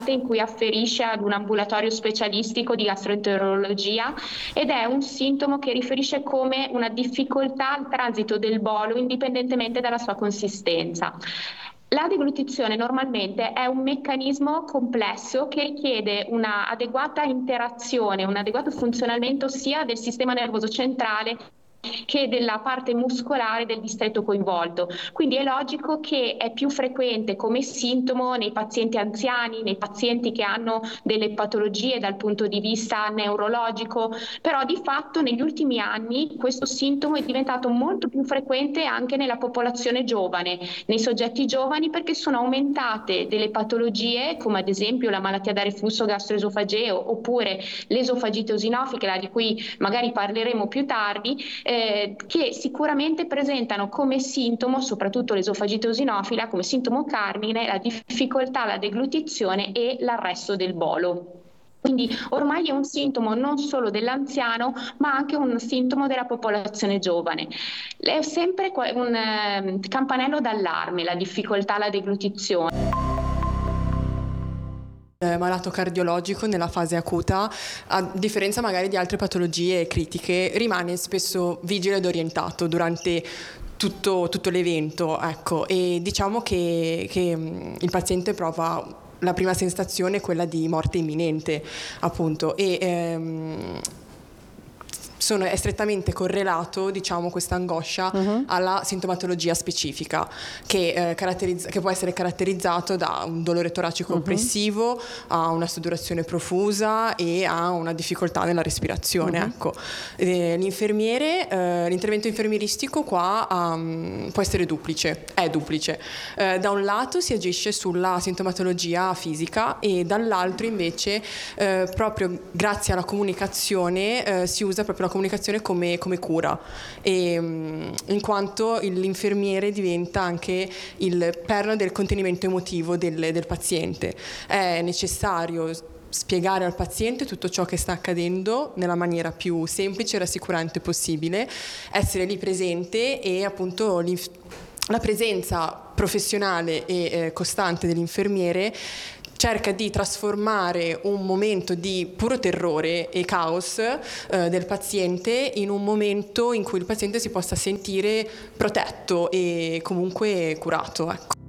in cui afferisce ad un ambulatorio specialistico di gastroenterologia ed è un sintomo che riferisce come una difficoltà al transito del bolo indipendentemente dalla sua consistenza. La deglutizione normalmente è un meccanismo complesso che richiede una adeguata interazione, un adeguato funzionamento sia del sistema nervoso centrale che della parte muscolare del distretto coinvolto. Quindi è logico che è più frequente come sintomo nei pazienti anziani, nei pazienti che hanno delle patologie dal punto di vista neurologico, però di fatto negli ultimi anni questo sintomo è diventato molto più frequente anche nella popolazione giovane, nei soggetti giovani, perché sono aumentate delle patologie come ad esempio la malattia da reflusso gastroesofageo oppure l'esofagite eosinofica, di cui magari parleremo più tardi, che sicuramente presentano come sintomo, soprattutto l'esofagite eosinofila, come sintomo cardine, la difficoltà alla deglutizione e l'arresto del bolo. Quindi ormai è un sintomo non solo dell'anziano, ma anche un sintomo della popolazione giovane. È sempre un campanello d'allarme la difficoltà alla deglutizione. Malato cardiologico nella fase acuta, a differenza magari di altre patologie critiche, rimane spesso vigile ed orientato durante tutto l'evento, ecco, e diciamo che il paziente prova la prima sensazione è quella di morte imminente, appunto, e è strettamente correlato, diciamo, questa angoscia alla sintomatologia specifica che può essere caratterizzato da un dolore toracico oppressivo, a una sudorazione profusa e a una difficoltà nella respirazione. Ecco. L'intervento infermieristico qua può essere è duplice. Da un lato si agisce sulla sintomatologia fisica e dall'altro invece proprio grazie alla comunicazione si usa proprio la comunicazione come cura, in quanto l'infermiere diventa anche il perno del contenimento emotivo del paziente. È necessario spiegare al paziente tutto ciò che sta accadendo nella maniera più semplice e rassicurante possibile, essere lì presente e appunto la presenza professionale e costante dell'infermiere cerca di trasformare un momento di puro terrore e caos del paziente in un momento in cui il paziente si possa sentire protetto e comunque curato, ecco.